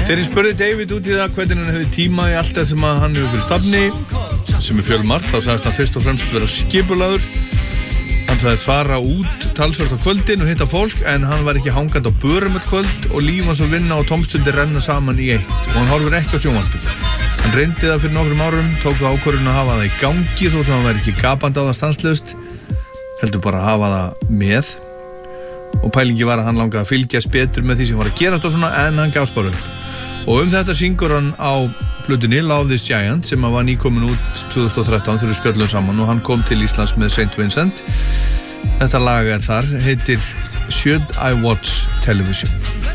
Þegar ég spurði David út í það hvernig hann hefði tíma í allt það sem hann hefur fyrir stafni, sem fjölmargt, þá sagðist hann fyrst og fremst vera skipulaður. Hann sagðist fara út talsvert á kvöldin og hitta fólk, en hann var ekki hangandi á börum eitt kvöld og líf hans og vinna og tómstundir renna saman í eitt og hann horfir ekki á sjónvarpið. Hann reyndi það fyrir nokkrum árum, tók það ákvörðun að hafa það í gangi þó sem hann væri ekki gapandi á það stanslaust, heldur bara að hafa það með. Og pælingi var að hann langaði að fylgjast betur með því sem var að gerast og svona, en hann gafst bara upp. Og þetta syngur hann á plötunni Love This Giant sem var nýkomin út 2013 þegar við spjöllum saman og hann kom til Íslands með St. Vincent. Þetta lag þar, heitir Should I Watch Television.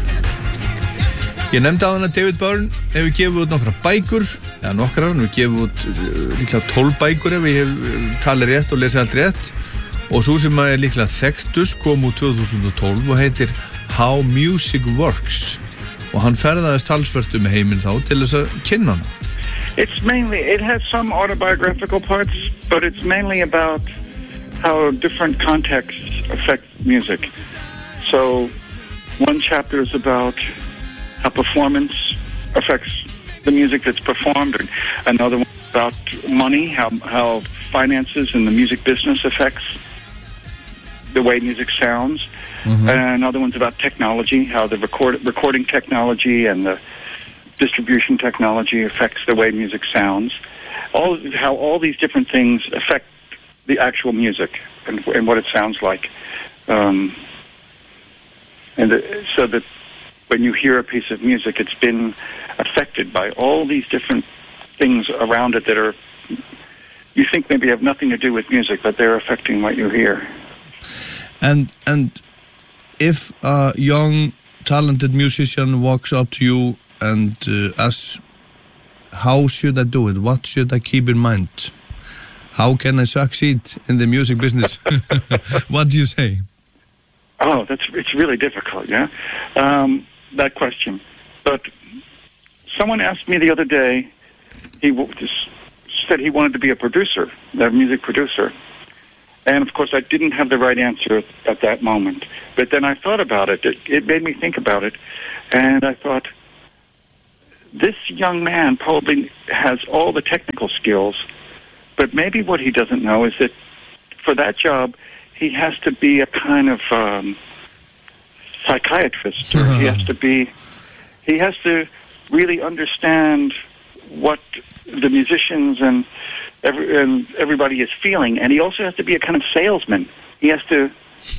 Ég nefndi á hann að David Byrne hefur gefið út nokkra bækur, eða nokkrar, hann hefur gefið út líklega 12 bækur ef ég hef talið rétt og lesið allt rétt. Og svo sem líklega þekktust kom úr 2012 og heitir How Music Works og hann ferðaðist talsvert heiminn þá til þess að kynna hana. It has some autobiographical parts, but it's mainly about how different contexts affect music. So one chapter is about how performance affects the music that's performed, and another one about money, how finances and the music business affects the way music sounds. Mm-hmm. And another one's about technology, how the recording technology and the distribution technology affects the way music sounds. How all these different things affect the actual music and what it sounds like. So that when you hear a piece of music, it's been affected by all these different things around it that are, you think maybe have nothing to do with music, but they're affecting what you hear. And if a young, talented musician walks up to you and asks, how should I do it? What should I keep in mind? How can I succeed in the music business? What do you say? Oh, it's really difficult, yeah? That question. But someone asked me the other day, he said he wanted to be a producer, a music producer. And, of course, I didn't have the right answer at that moment. But then I thought about it. It made me think about it. And I thought, this young man probably has all the technical skills, but maybe what he doesn't know is that for that job, he has to be a kind of psychiatrist. Or he has to really understand what the musicians and everybody is feeling, and he also has to be a kind of salesman. He has to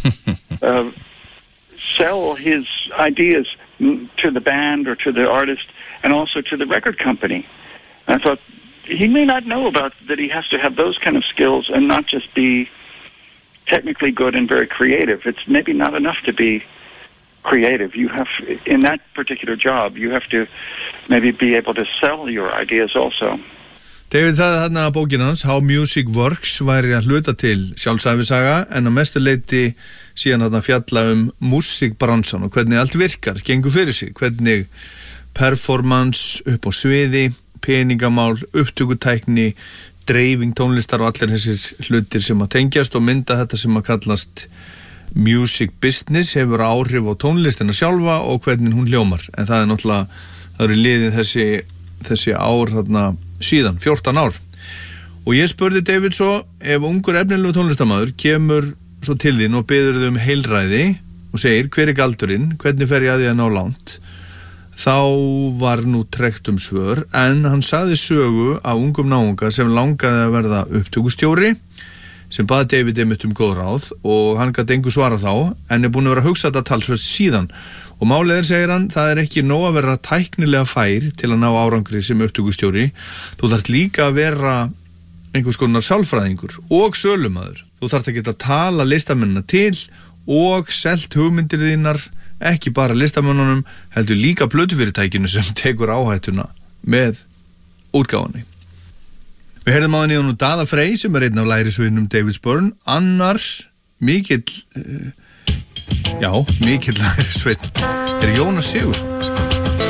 sell his ideas to the band or to the artist and also to the record company. And I thought, he may not know about that he has to have those kind of skills and not just be technically good and very creative. It's maybe not enough to be creative. You have, in that particular job, you have to maybe be able to sell your ideas also. David sagði þarna að bókin hans, How Music Works, væri að hluta til sjálfsævisaga, en að mestu leyti síðan þarna fjalla músikbransan og hvernig allt virkar, gengur fyrir sig, hvernig performance upp á sviði, peningamál, upptökutækni, dreifing tónlistar og allir þessir hlutir sem að tengjast og mynda þetta sem að kallast music business hefur áhrif á tónlistina sjálfa og hvernig hún hljómar. En það náttúrulega, það eru liðin þessi ár þarna síðan, 14 ár. Og ég spurði David svo, ef ungur efnilegu tónlistarmaður kemur svo til þín og biður þig heilræði og segir, hver galdurinn, hvernig fer ég að því að ná langt, þá var nú tregt svör, en hann sagði sögu af ungum náunga sem langaði að verða upptökustjóri, sem baði David einmitt góð ráð og hann gat engu svara þá, en búin að vera að hugsa þetta talsvert síðan. Og málið segir hann, það ekki nóg að vera tæknilega fær til að ná árangri sem upptökustjóri. Þú þarft líka að vera einhvers konar sálfræðingur og sölumaður. Þú þarft að geta að tala listamennina til og selt hugmyndir þínar, ekki bara listamennunum, heldur líka plötufyrirtækinu sem tekur áhættuna með útgáfunni. Við heyrðum á henni og nú Daða Frey sem einn af lærisveinum David Byrne, annar mikill lærisveinn er Jónas Sigurðsson.